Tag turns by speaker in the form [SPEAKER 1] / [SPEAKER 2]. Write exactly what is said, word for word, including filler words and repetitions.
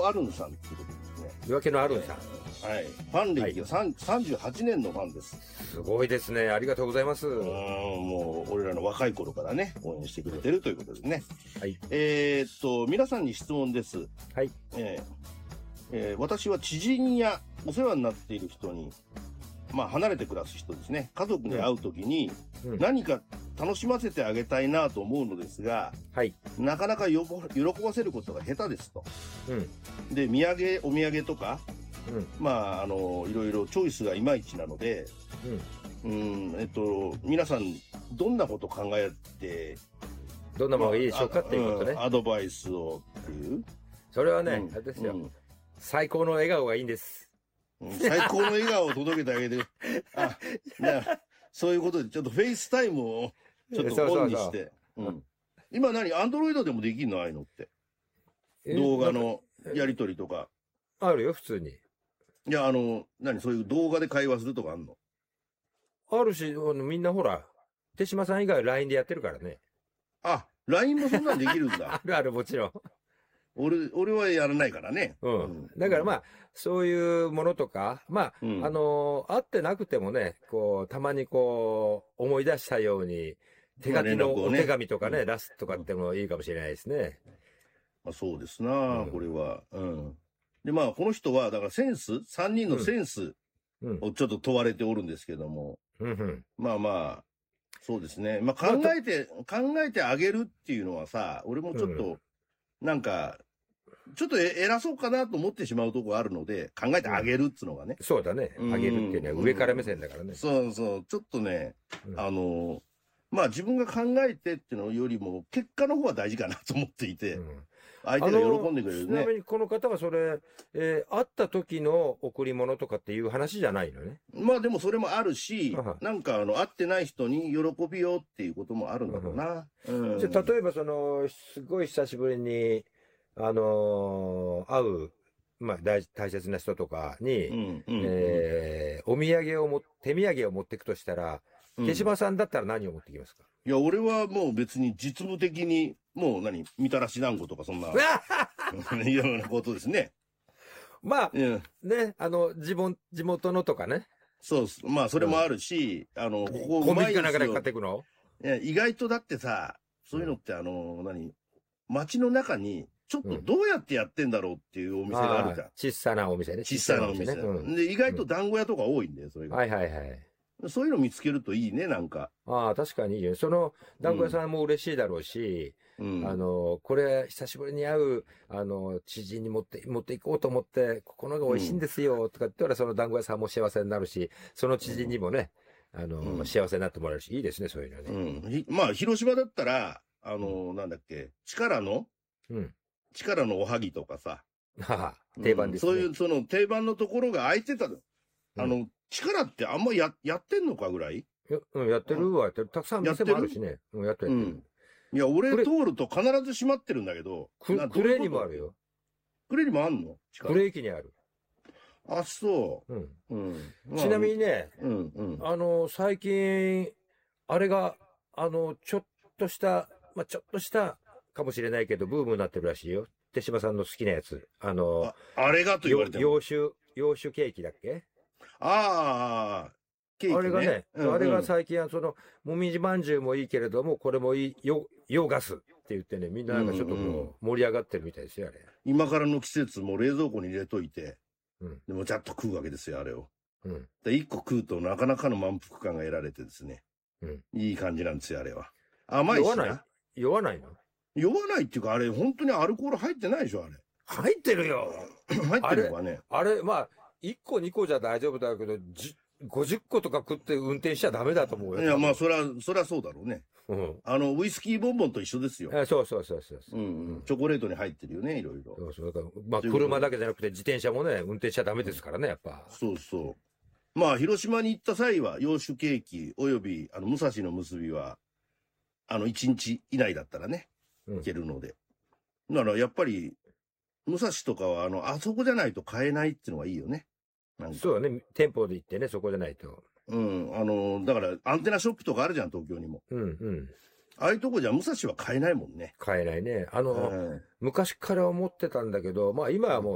[SPEAKER 1] アルンさんっていうことですね。
[SPEAKER 2] 夜明けのアルンさん。
[SPEAKER 1] はい。ファン歴がさんさんじゅうはちねんのファンです。
[SPEAKER 2] すごいですね。ありがとうございます。
[SPEAKER 1] うん、もう、俺らの若い頃からね、応援してくれてるということですね。
[SPEAKER 2] はい。
[SPEAKER 1] えーっと、皆さんに質問です。
[SPEAKER 2] はい。
[SPEAKER 1] えーえー私は知人やお世話になっている人に、まあ離れて暮らす人ですね。家族に会うときに
[SPEAKER 2] うん
[SPEAKER 1] 何か楽しませてあげたいなと思うのですが、
[SPEAKER 2] はい。
[SPEAKER 1] なかなかよぼ喜ばせることが下手ですと。
[SPEAKER 2] うん。
[SPEAKER 1] で、土産、お土産とか、
[SPEAKER 2] うん。
[SPEAKER 1] まあ、あの、いろいろチョイスがいまいちなので、
[SPEAKER 2] うん。
[SPEAKER 1] うん、えっと、皆さん、どんなこと考えて、
[SPEAKER 2] どんなものがいいでしょうか
[SPEAKER 1] まあ
[SPEAKER 2] っていうことね。
[SPEAKER 1] うんアドバイスをっていう。
[SPEAKER 2] それはね、
[SPEAKER 1] うん
[SPEAKER 2] あれですよ、
[SPEAKER 1] うん
[SPEAKER 2] 最高の笑顔がいいんです。
[SPEAKER 1] うん最高の笑顔を届けてあげて。あ、ね、そういうことで、ちょっとフェイスタイムをちょっとオンにして。うん今何アンドロイドでもできるのああいうのって。動画のやりとりとか。
[SPEAKER 2] あるよ、普通に。
[SPEAKER 1] いや、あの、何そういう動画で会話するとかあんの
[SPEAKER 2] あるし、あのみんなほら、手島さん以外は ライン でやってるからね。
[SPEAKER 1] あ、ライン もそんなんできるんだ
[SPEAKER 2] あ。るある、もちろん。
[SPEAKER 1] 俺、俺はやらないからね。
[SPEAKER 2] うん。
[SPEAKER 1] うん
[SPEAKER 2] だからまあ、そういうものとか、まあ、
[SPEAKER 1] うん
[SPEAKER 2] あのー会ってなくてもね、こう、たまにこう、思い出したように、手書きの
[SPEAKER 1] まあ連絡をね
[SPEAKER 2] お手紙とかね、
[SPEAKER 1] うん
[SPEAKER 2] 出すとかってもいいかもしれないですね。
[SPEAKER 1] まあ、そうですな、
[SPEAKER 2] うん
[SPEAKER 1] これは。うん。で、まあ、この人は、だからセンス、さんにんのセンス
[SPEAKER 2] うん。
[SPEAKER 1] をちょっと問われておるんですけども、
[SPEAKER 2] うんうん。
[SPEAKER 1] まあまあ、そうですね。まあ考えて、考えてあげるっていうのはさ、俺もちょっと、なんか、ちょっとえ偉そうかなと思ってしまうとこあるので、考えてあげるっつうのがね。
[SPEAKER 2] そうだね。
[SPEAKER 1] うん
[SPEAKER 2] あげるっていうのは上から目線だからね。
[SPEAKER 1] そうそう、ちょっとね、
[SPEAKER 2] うん
[SPEAKER 1] あの、まあ自分が考えてっていうのよりも、結果の方が大事かなと思っていて、
[SPEAKER 2] うん
[SPEAKER 1] 相手が喜んでくれるね
[SPEAKER 2] ちなみ。にこの方はそれ、えー会った時の贈り物とかっていう話じゃないのね。
[SPEAKER 1] まあでもそれもあるし
[SPEAKER 2] はは、
[SPEAKER 1] なんかあの、会ってない人に喜びをっていうこともあるんだろうな。うん
[SPEAKER 2] じゃあ例えばその、すごい久しぶりに、あのー会う、まあ大大切な人とかに、
[SPEAKER 1] うんうん
[SPEAKER 2] えーお土産をも、手土産を持っていくとしたら、
[SPEAKER 1] うん
[SPEAKER 2] 手島さんだったら何を持ってきますか？
[SPEAKER 1] いや、俺はもう別に実務的に、もう何、みたらし団子とかそんな、いろんなことですね。
[SPEAKER 2] まあ、
[SPEAKER 1] うん。
[SPEAKER 2] ね、あの、地元、地元のとかね。
[SPEAKER 1] そうっす。まあ、それもあるし、あの、ここ
[SPEAKER 2] コンビ
[SPEAKER 1] うまいですよ
[SPEAKER 2] ニかなんかで買っていくの？
[SPEAKER 1] いや意外とだってさ、そういうのってあの、何、街の中に、ちょっとどうやってやってんだろうっていうお店があるじゃん。
[SPEAKER 2] あー小さなお店ね。
[SPEAKER 1] 小さなお店。
[SPEAKER 2] 小さなお店ね。
[SPEAKER 1] で、意外と団子屋とか多いんだよ、それ
[SPEAKER 2] うん。
[SPEAKER 1] が。
[SPEAKER 2] はいはいはい。
[SPEAKER 1] そういうの見つけるといいね、なんか。
[SPEAKER 2] ああ、確かにいいよ。その団子屋さんも嬉しいだろうし、
[SPEAKER 1] うん。
[SPEAKER 2] あの、これ、久しぶりに会う、あの、知人に持って、持っていこうと思って、ここのが美味しいんですよ、とか言ったら、その団子屋さんも幸せになるし、その知人にもね、あの、
[SPEAKER 1] うん
[SPEAKER 2] 幸せになってもらえるし、いいですね、そういうの
[SPEAKER 1] う
[SPEAKER 2] ね。
[SPEAKER 1] ん。ひまあ、広島だったら、あの、なんだっけ、力の
[SPEAKER 2] うん。
[SPEAKER 1] 力のおはぎとかさ。
[SPEAKER 2] はは、定番ですね。
[SPEAKER 1] うんそういう、その定番のところが空いてたの。
[SPEAKER 2] うん
[SPEAKER 1] あの、力ってあんまや、やってんのかぐらい
[SPEAKER 2] やうん、やってるわ、やってる。たくさん店もあるしね。うん、やってるやってる。
[SPEAKER 1] いや、俺
[SPEAKER 2] クレ
[SPEAKER 1] 通ると必ず閉まってるんだけど。な
[SPEAKER 2] ククレーにもある。よ。
[SPEAKER 1] どういうことクレーにもあんの
[SPEAKER 2] クレ駅にある。
[SPEAKER 1] あ、そ
[SPEAKER 2] うん。
[SPEAKER 1] う。うん。
[SPEAKER 2] ちなみにね、
[SPEAKER 1] うん、うん。
[SPEAKER 2] あの、最近、あれが、あの、ちょっとした、まあ、ちょっとしたかもしれないけど、ブームになってるらしいよ。手島さんの好きなやつ。あの、
[SPEAKER 1] ああれがと言われても。
[SPEAKER 2] 洋酒、洋酒ケーキだっけ？
[SPEAKER 1] ああ、ケーキね。
[SPEAKER 2] あれがね、
[SPEAKER 1] うんうん
[SPEAKER 2] あれが最近はその、もみじまんじゅうもいいけれども、これもいい、よ、洋ガスって言ってね、みんななんかちょっと
[SPEAKER 1] うんうん
[SPEAKER 2] こう、盛り上がってるみたいですよ、あれ。
[SPEAKER 1] 今からの季節も冷蔵庫に入れといて、
[SPEAKER 2] うん。
[SPEAKER 1] でもちゃっと食うわけですよ、あれを。
[SPEAKER 2] うん。
[SPEAKER 1] で、一個食うとなかなかの満腹感が得られてですね。
[SPEAKER 2] うん。
[SPEAKER 1] いい感じなんですよ、あれは。甘いし
[SPEAKER 2] 酔わない
[SPEAKER 1] な。
[SPEAKER 2] 酔わないの？
[SPEAKER 1] 酔わないっていうか、あれ、本当にアルコール入ってないでしょ、あれ。
[SPEAKER 2] 入ってるよ。
[SPEAKER 1] 入ってるのかね。
[SPEAKER 2] あれ、まあ、いっこにこじゃ大丈夫だけど、じごじゅっことか食って運転しちゃダメだと思うよ。
[SPEAKER 1] いや、まあ、そりゃ、そりゃそうだろうね。
[SPEAKER 2] うん。
[SPEAKER 1] あの、ウイスキーボンボンと一緒ですよ。
[SPEAKER 2] えそうそうそうそうそうう。
[SPEAKER 1] んうん。チョコレートに入ってるよね、いろいろ。
[SPEAKER 2] そうそう。だからまあ、
[SPEAKER 1] ということ
[SPEAKER 2] 車だけじゃなくて自転車もね、運転しちゃダメですからね、やっぱ。
[SPEAKER 1] そうそう。まあ、広島に行った際は、洋酒ケーキ、および、あの、武蔵の結びは、あの、いちにち以内だったらね、
[SPEAKER 2] うん
[SPEAKER 1] いけるので。だから、やっぱり、武蔵とかは、あの、あそこじゃないと買えないっていうのがいいよね。なんか
[SPEAKER 2] そうだね。店舗で行ってね、そこじゃないと。
[SPEAKER 1] うん。あの、だから、アンテナショップとかあるじゃん、東京にも。
[SPEAKER 2] うんうん。
[SPEAKER 1] ああいうとこじゃ、武蔵は買えないもんね。
[SPEAKER 2] 買えないね。あの、
[SPEAKER 1] うん
[SPEAKER 2] 昔から思ってたんだけど、まあ今はもう